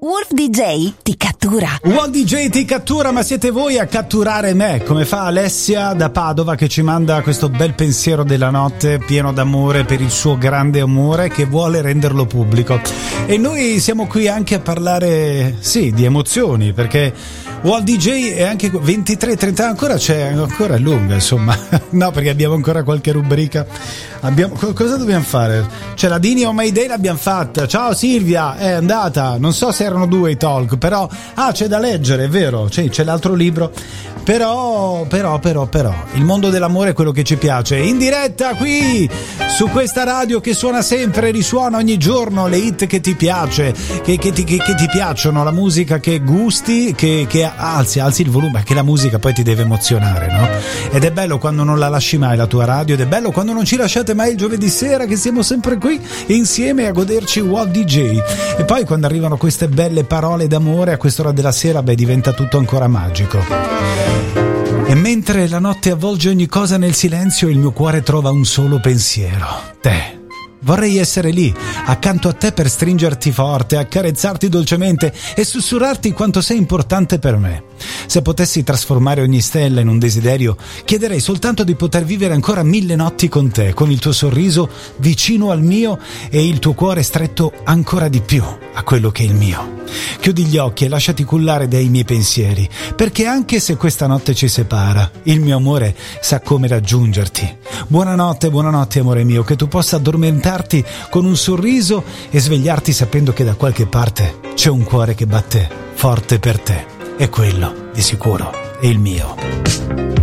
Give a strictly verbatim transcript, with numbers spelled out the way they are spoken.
Wolf D J ti cattura. Wolf D J ti cattura, ma siete voi a catturare me, come fa Alessia da Padova, che ci manda questo bel pensiero della notte pieno d'amore per il suo grande amore che vuole renderlo pubblico. E noi siamo qui anche a parlare, sì, di emozioni, perché Wolf D J è anche ventitré trenta, ancora c'è, ancora è lunga, insomma. No, perché abbiamo ancora qualche rubrica. Abbiamo, cosa dobbiamo fare? Cioè, la Dini on My Day l'abbiamo fatta. Ciao Silvia, è andata. Non so se erano due i talk, però ah, c'è da leggere, è vero, c'è, c'è l'altro libro. Però, però, però, però il mondo dell'amore è quello che ci piace. In diretta qui su questa radio che suona sempre, risuona ogni giorno le hit che ti piace, che, che, ti, che, che ti piacciono, la musica che gusti, che, che alzi, alzi il volume, che la musica poi ti deve emozionare, no? Ed è bello quando non la lasci mai la tua radio, ed è bello quando non ci lasciate mai il giovedì sera, che siamo sempre qui insieme a goderci Wolf D J. E poi quando arrivano queste belle parole d'amore a quest'ora della sera, beh, diventa tutto ancora magico. E mentre la notte avvolge ogni cosa nel silenzio, il mio cuore trova un solo pensiero: te. Vorrei essere lì, accanto a te, per stringerti forte, accarezzarti dolcemente e sussurrarti quanto sei importante per me. Se potessi trasformare ogni stella in un desiderio, chiederei soltanto di poter vivere ancora mille notti con te, con il tuo sorriso vicino al mio e il tuo cuore stretto ancora di più a quello che è il mio. Chiudi gli occhi e lasciati cullare dai miei pensieri, perché anche se questa notte ci separa, il mio amore sa come raggiungerti. Buonanotte, buonanotte amore mio, che tu possa addormentarti con un sorriso e svegliarti sapendo che da qualche parte c'è un cuore che batte forte per te. E quello, di sicuro, è il mio.